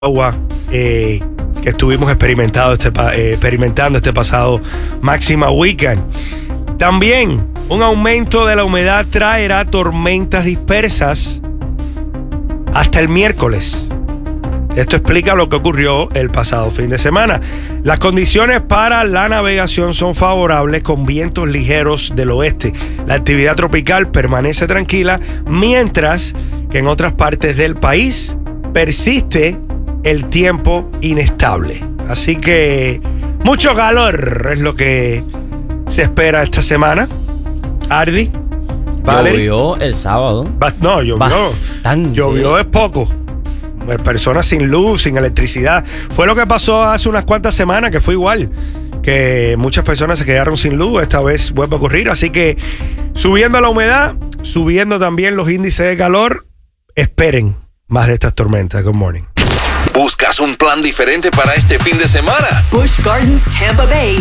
agua que estuvimos experimentando este pasado máxima weekend. También un aumento de la humedad traerá tormentas dispersas hasta el miércoles. Esto explica lo que ocurrió el pasado fin de semana. Las condiciones para la navegación son favorables con vientos ligeros del oeste. La actividad tropical permanece tranquila, mientras que en otras partes del país persiste el tiempo inestable. Así que mucho calor es lo que se espera esta semana. Ardi, Valerie. Llovió el sábado. No, llovió. Bastante. Llovió es poco. Personas sin luz, sin electricidad. Fue lo que pasó hace unas cuantas semanas, que fue igual. Que muchas personas se quedaron sin luz. Esta vez vuelve a ocurrir. Así que subiendo la humedad, subiendo también los índices de calor, esperen más de estas tormentas. Good morning. ¿Buscas un plan diferente para este fin de semana? Busch Gardens Tampa Bay